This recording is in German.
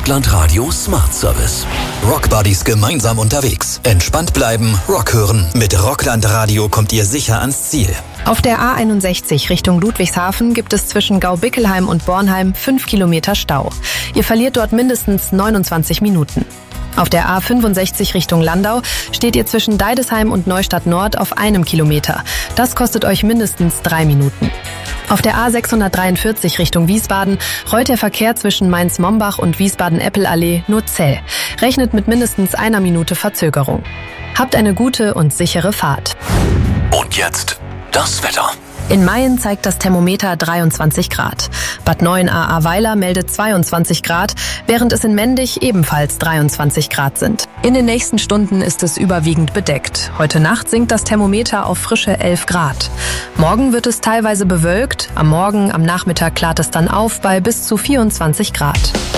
Rockland Radio Smart Service. Rockbuddies gemeinsam unterwegs. Entspannt bleiben, Rock hören. Mit Rockland Radio kommt ihr sicher ans Ziel. Auf der A61 Richtung Ludwigshafen gibt es zwischen Gaubickelheim und Bornheim 5 Kilometer Stau. Ihr verliert dort mindestens 29 Minuten. Auf der A65 Richtung Landau steht ihr zwischen Deidesheim und Neustadt Nord auf 1 Kilometer. Das kostet euch mindestens 3 Minuten. Auf der A643 Richtung Wiesbaden rollt der Verkehr zwischen Mainz-Mombach und Wiesbaden-Eppelallee nur zäh. Rechnet mit mindestens 1 Minute Verzögerung. Habt eine gute und sichere Fahrt. Und jetzt das Wetter. In Mayen zeigt das Thermometer 23 Grad. Bad Neuenahr-Ahrweiler meldet 22 Grad, während es in Mendig ebenfalls 23 Grad sind. In den nächsten Stunden ist es überwiegend bedeckt. Heute Nacht sinkt das Thermometer auf frische 11 Grad. Morgen wird es teilweise bewölkt. Am Morgen, am Nachmittag klart es dann auf bei bis zu 24 Grad.